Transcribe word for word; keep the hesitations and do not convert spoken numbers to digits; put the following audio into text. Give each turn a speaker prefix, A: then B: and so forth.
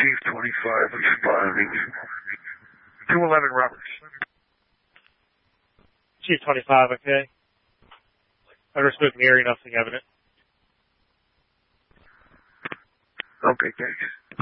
A: Chief twenty-five responding. two eleven Roberts.
B: Chief twenty-five, okay. Address book Mary, nothing evident.
A: Okay, thanks.